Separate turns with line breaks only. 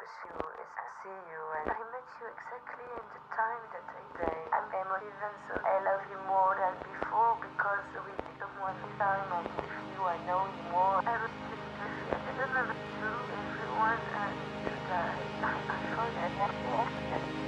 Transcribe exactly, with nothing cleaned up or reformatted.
pursue is I see you and I met you exactly in the time that I play. I'm emotive and so